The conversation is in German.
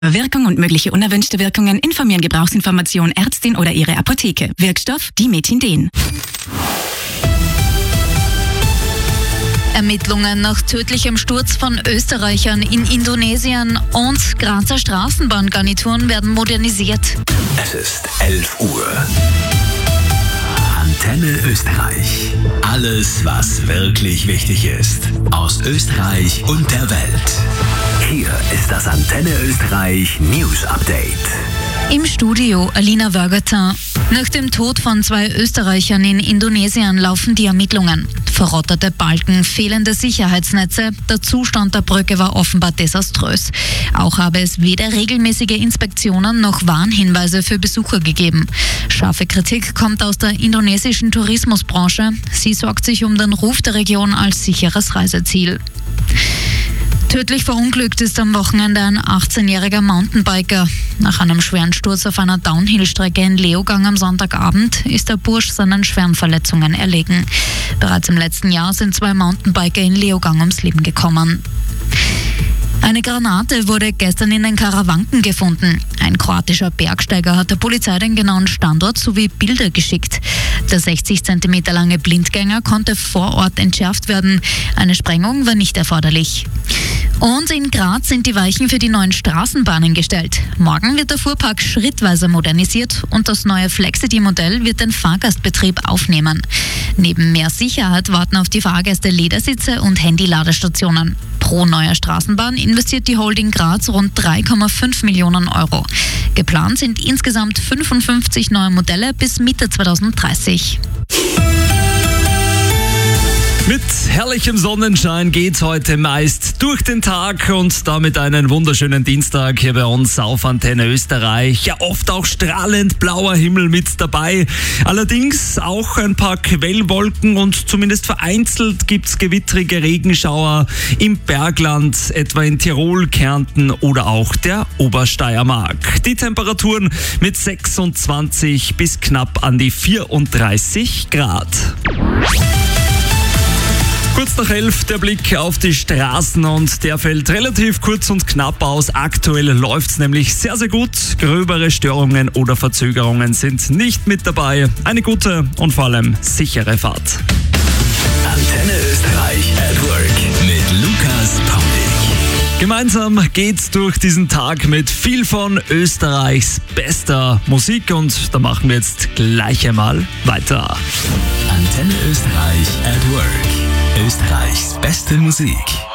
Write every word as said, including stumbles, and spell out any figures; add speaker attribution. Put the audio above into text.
Speaker 1: Wirkung und mögliche unerwünschte Wirkungen informieren Gebrauchsinformation Ärztin oder ihre Apotheke. Wirkstoff Dimethinden.
Speaker 2: Ermittlungen nach tödlichem Sturz von Österreichern in Indonesien und Grazer Straßenbahngarnituren werden modernisiert.
Speaker 3: Es ist elf Uhr. Antenne Österreich. Alles, was wirklich wichtig ist. Aus Österreich und der Welt. Hier ist das Antenne Österreich News Update.
Speaker 2: Im Studio Alina Wörgerter. Nach dem Tod von zwei Österreichern in Indonesien laufen die Ermittlungen. Verrottete Balken, fehlende Sicherheitsnetze, der Zustand der Brücke war offenbar desaströs. Auch habe es weder regelmäßige Inspektionen noch Warnhinweise für Besucher gegeben. Scharfe Kritik kommt aus der indonesischen Tourismusbranche. Sie sorgt sich um den Ruf der Region als sicheres Reiseziel. Tödlich verunglückt ist am Wochenende ein achtzehnjähriger Mountainbiker. Nach einem schweren Sturz auf einer Downhill-Strecke in Leogang am Sonntagabend ist der Bursch seinen schweren Verletzungen erlegen. Bereits im letzten Jahr sind zwei Mountainbiker in Leogang ums Leben gekommen. Eine Granate wurde gestern in den Karawanken gefunden. Ein kroatischer Bergsteiger hat der Polizei den genauen Standort sowie Bilder geschickt. Der sechzig Zentimeter lange Blindgänger konnte vor Ort entschärft werden. Eine Sprengung war nicht erforderlich. Und in Graz sind die Weichen für die neuen Straßenbahnen gestellt. Morgen wird der Fuhrpark schrittweise modernisiert und das neue Flexity-Modell wird den Fahrgastbetrieb aufnehmen. Neben mehr Sicherheit warten auf die Fahrgäste Ledersitze und Handy-Ladestationen. Pro neuer Straßenbahn investiert die Holding Graz rund drei Komma fünf Millionen Euro. Geplant sind insgesamt fünfundfünfzig neue Modelle bis Mitte zweitausenddreißig.
Speaker 4: Mit herrlichem Sonnenschein geht's heute meist durch den Tag und damit einen wunderschönen Dienstag hier bei uns auf Antenne Österreich. Ja, oft auch strahlend blauer Himmel mit dabei. Allerdings auch ein paar Quellwolken und zumindest vereinzelt gibt's gewittrige Regenschauer im Bergland, etwa in Tirol, Kärnten oder auch der Obersteiermark. Die Temperaturen mit sechsundzwanzig bis knapp an die vierunddreißig Grad. Kurz nach elf der Blick auf die Straßen und der fällt relativ kurz und knapp aus. Aktuell läuft's nämlich sehr, sehr gut. Gröbere Störungen oder Verzögerungen sind nicht mit dabei. Eine gute und vor allem sichere Fahrt.
Speaker 3: Antenne Österreich at Work mit Lukas Paulik.
Speaker 4: Gemeinsam geht's durch diesen Tag mit viel von Österreichs bester Musik und da machen wir jetzt gleich einmal weiter.
Speaker 3: Antenne Österreich at Work. Österreichs beste Musik.